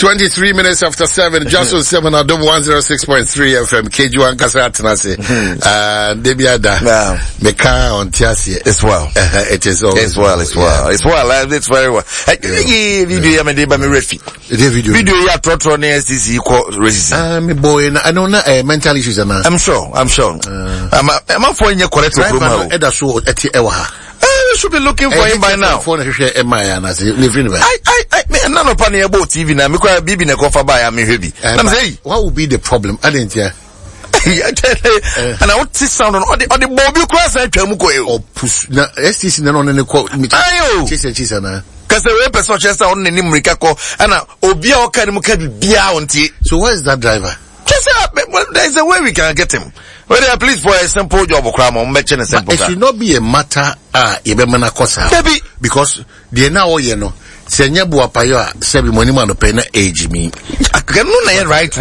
23 minutes after 7, just on 7, Adom 106.3 FM, KG1 Kasatanase, Debiada, Meka on Tiasia. It's well. It is all. It's well. It's very well. Video, me refi. Video, ya trotro ne STC equal racism. Me boy, I don't know, mental issues, I'm sure. I'm for you correct. You should be looking for him by now. I none of panic about TV now. Me cry baby na cover by am heavy. I'm saying, what would be the problem? I didn't hear. And I want to sound on the Bobby cross and Chamuko. Or push na STC na on the quote me. Ayo. Chisa na. Cause the person just on the name Rikako and Obia Okamuka Bia on tea. So where is that driver? There is a way we can get him. Whether please for a simple job or crime or mention a simple. It should not be a matter because they now you know. Senya Buapayo, Sebi Monima no pena age me. I can no right